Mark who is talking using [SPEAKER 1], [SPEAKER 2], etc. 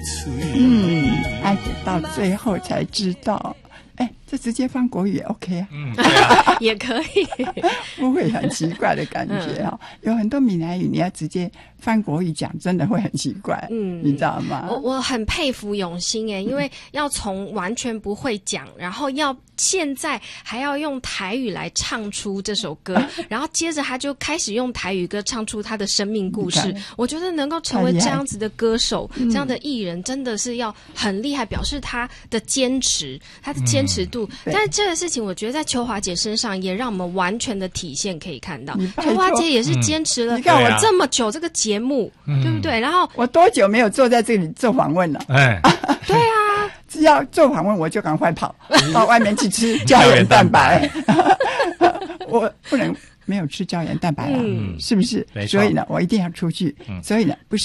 [SPEAKER 1] 爱到最后才知道。这直接翻国语也 OK 啊，
[SPEAKER 2] 对啊，
[SPEAKER 3] 也可以，
[SPEAKER 1] 不会很奇怪的感觉啊。有很多闽南语你要直接翻国语讲，真的会很奇怪，你知道吗？
[SPEAKER 3] 我很佩服永兴因为要从完全不会讲，然后现在还要用台语来唱出这首歌，然后接着他就开始用台语歌唱出他的生命故事。我觉得能够成为这样子的歌手，这样的艺人，真的是要很厉害，表示他的坚持，他的坚持度。但是这个事情，我觉得在秋华姐身上也让我们完全的体现，可以看到，秋华姐也是坚持了这么久这个节目，对不对？然后
[SPEAKER 1] 我多久没有坐在这里做访问了？
[SPEAKER 3] 对啊，
[SPEAKER 1] 只要做访问，我就赶快跑到外面去吃胶原蛋白。我不能没有吃胶原蛋白啊，是不是？所以呢，我一定要出去。所以呢，不是。